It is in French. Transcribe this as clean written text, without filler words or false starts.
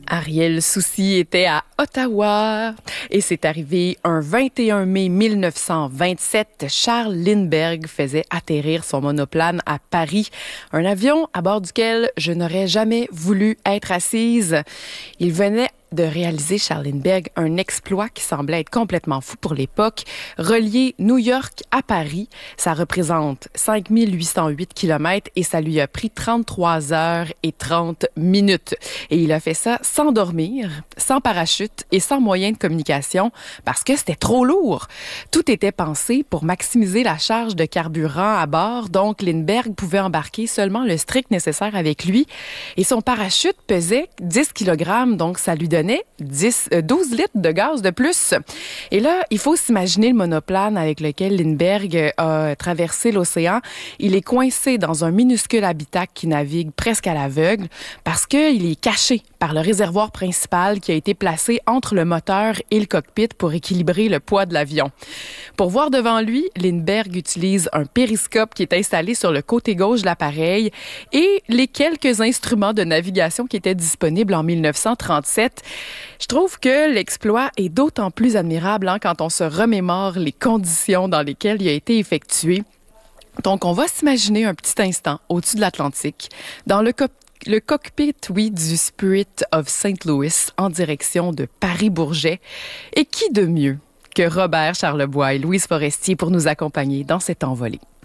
Ariel Soucy était à Ottawa et c'est arrivé un 21 mai 1927. Charles Lindbergh faisait atterrir son monoplane à Paris, un avion à bord duquel je n'aurais jamais voulu être assise. Il venait de réaliser, Charles Lindbergh, un exploit qui semblait être complètement fou pour l'époque, relier New York à Paris. Ça représente 5808 kilomètres et ça lui a pris 33 heures et 30 minutes. Et il a fait ça sans dormir, sans parachute et sans moyen de communication parce que c'était trop lourd. Tout était pensé pour maximiser la charge de carburant à bord, donc Lindbergh pouvait embarquer seulement le strict nécessaire avec lui et son parachute pesait 10 kg, donc ça lui donnait 12 litres de gaz de plus. Et là, il faut s'imaginer le monoplane avec lequel Lindbergh a traversé l'océan. Il est coincé dans un minuscule habitacle qui navigue presque à l'aveugle parce qu'il est caché par le réservoir principal qui a été placé entre le moteur et le cockpit pour équilibrer le poids de l'avion. Pour voir devant lui, Lindbergh utilise un périscope qui est installé sur le côté gauche de l'appareil et les quelques instruments de navigation qui étaient disponibles en 1937. Je trouve que l'exploit est d'autant plus admirable quand on se remémore les conditions dans lesquelles il a été effectué. Donc, on va s'imaginer un petit instant au-dessus de l'Atlantique, dans le cockpit, oui, du Spirit of St. Louis en direction de Paris-Bourget. Et qui de mieux que Robert Charlebois et Louise Forestier pour nous accompagner dans cette envolée?